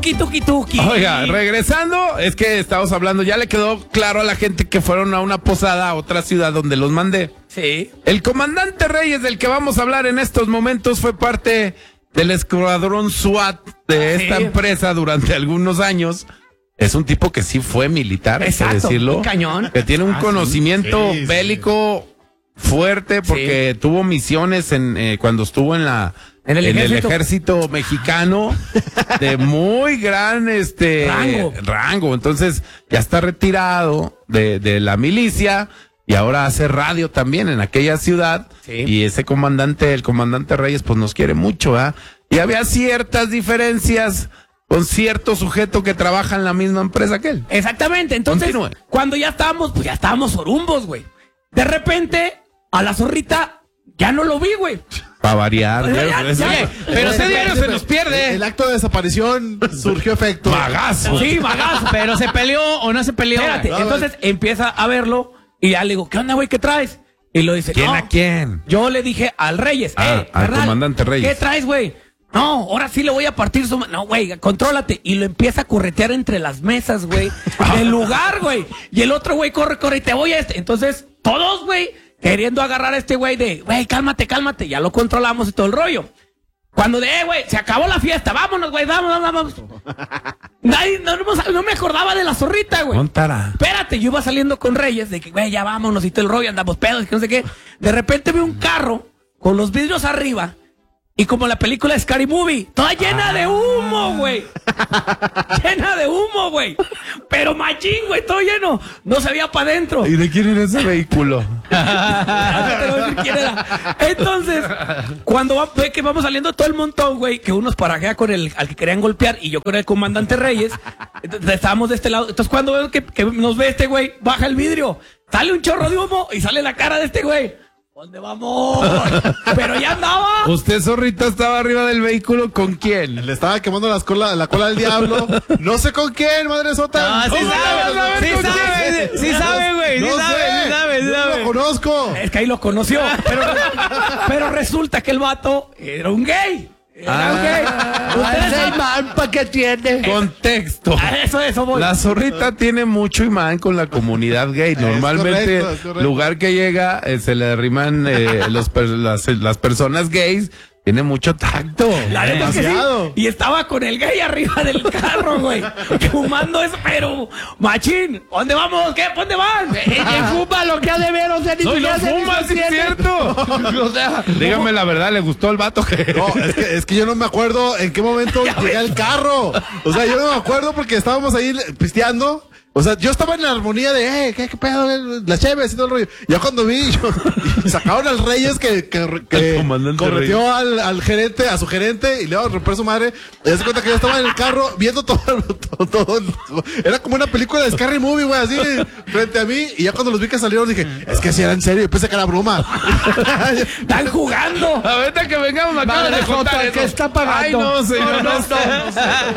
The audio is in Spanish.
tuki. Oiga, regresando, es que estamos hablando, ya le quedó claro a la gente que fueron a una posada a otra ciudad donde los mandé. Sí. El comandante Reyes, del que vamos a hablar en estos momentos, fue parte del escuadrón SWAT de esta empresa durante algunos años. Es un tipo que sí fue militar, hay que decirlo. Un cañón. Que tiene un conocimiento bélico fuerte porque tuvo misiones cuando estuvo en el ejército mexicano de muy gran rango. Entonces ya está retirado de la milicia y ahora hace radio también en aquella ciudad. Sí. Y el comandante Reyes, pues nos quiere mucho, ¿ah? Y había ciertas diferencias con cierto sujeto que trabaja en la misma empresa que él. Exactamente. Entonces, cuando ya estábamos orumbos, güey. De repente, a la zorrita ya no lo vi, güey. Para variar. Pero ese diario se nos pierde. El acto de desaparición surgió efecto. Magazo. Sí, magazo. Pero se peleó o no se peleó. Espérate, entonces empieza a verlo y ya le digo, ¿qué onda, güey? ¿Qué traes? Y lo dice, ¿quién a quién? Yo le dije al Reyes, al carnal, comandante Reyes. ¿qué traes, güey? No, ahora sí le voy a partir su... No, güey, contrólate. Y lo empieza a corretear entre las mesas, güey, del lugar, güey. Y el otro, güey, corre, y te voy a Entonces, todos, güey, queriendo agarrar a este güey güey, cálmate. Ya lo controlamos y todo el rollo. Cuando güey, se acabó la fiesta, vámonos, güey, vamos. No me acordaba de la zorrita, güey. Montara. Espérate, yo iba saliendo con Reyes, de que, güey, ya vámonos y todo el rollo, andamos pedos y que no sé qué. De repente veo un carro con los vidrios arriba. Y como la película Scary Movie, toda llena de humo, güey. Llena de humo, güey. Pero machín, güey, todo lleno. No se veía para adentro. ¿Y de quién era ese vehículo? Te voy a decir quién era. Entonces, cuando ve que vamos saliendo todo el montón, güey, que unos parajea con al que querían golpear y yo con el comandante Reyes, estábamos de este lado. Entonces, cuando veo que nos ve este güey, baja el vidrio, sale un chorro de humo y sale la cara de este güey. ¿Dónde vamos? Pero ya andaba. ¿Usted, zorrita, estaba arriba del vehículo con quién? Le estaba quemando la cola del diablo. No sé con quién, madre sota. No, sí sabe, güey. Sí sabe. Lo conozco. Es que ahí lo conoció. Pero resulta que el vato era un gay. Ese imán, ¿para qué tiene? Contexto. Eso voy. La zorrita tiene mucho imán con la comunidad gay. Normalmente, es correcto. Lugar que llega, se le arriman las personas gays. Tiene mucho tacto. La neta es que sí. Y estaba con el gay arriba del carro, güey. Fumando eso, pero machín. ¿Dónde vamos? ¿Qué? ¿Dónde van? Fuma lo que ha de ver, o sea, ni no fuma, sí es cierto. O sea, dígame la verdad, ¿le gustó el vato? No, es que yo no me acuerdo en qué momento llega el carro. O sea, yo no me acuerdo porque estábamos ahí pisteando. O sea, yo estaba en la armonía de, ¿qué pedo? Las cheves y todo el rollo. Ya cuando vi, y sacaron al Reyes que correteó al gerente, a su gerente, y le iba a romper su madre. Y se cuenta que yo estaba en el carro viendo todo. Era como una película de Scary Movie, güey, así, frente a mí. Y ya cuando los vi que salieron, dije, es que si era en serio. Y pensé que era broma. ¡Están jugando! Ahorita que vengamos, me acaban de contar. ¿Qué está pagando? Ay, no, señor, no.